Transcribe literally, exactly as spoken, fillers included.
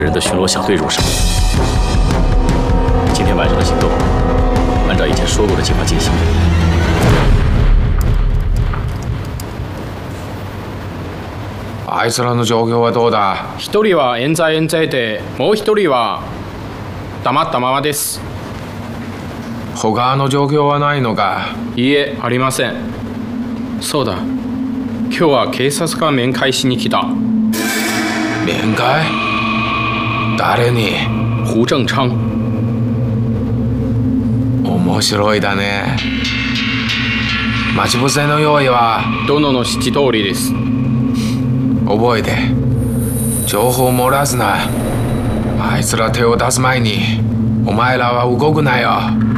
人的巡逻小队入手。今天晚上的行动，按照以前说过的计划进行。 あいつらの状況はどうだ？ 一人は冤罪冤罪で、もう一人は黙ったままです。 他の状況はないのか？ いいえ、ありません。そうだ。今日は警察が面会しに来た。 面会？誰に？ 胡正昌。 面白いだね。待ち伏せの用意は？ 殿の指示通りです。 覚えて、情報漏らすな。あいつら手を出す前にお前らは動くなよ。